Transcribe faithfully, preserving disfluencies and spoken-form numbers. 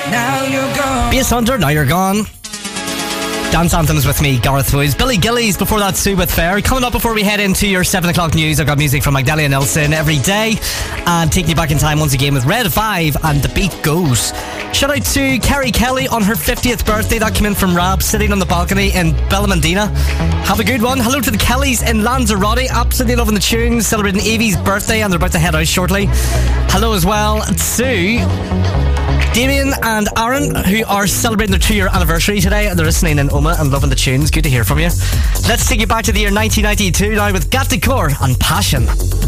Now you're gone. Bass Hunter, Now You're Gone. Dance Anthems with me, Gareth Woods. Billy Gillies before that, Sue with Fair. Coming up before we head into your seven o'clock news, I've got music from Magdalena Nelson every day. And taking you back in time once again with Red five and The Beat Goes. Shout out to Kerry Kelly on her fiftieth birthday. That came in from Rab, sitting on the balcony in Bellamandina. Have a good one. Hello to the Kellys in Lanzarote. Absolutely loving the tunes. Celebrating Evie's birthday and they're about to head out shortly. Hello as well to Damien and Aaron, who are celebrating their two-year anniversary today. They're listening in Oma and loving the tunes. Good to hear from you. Let's take you back to the year nineteen ninety-two now with Gat Decor and Passion.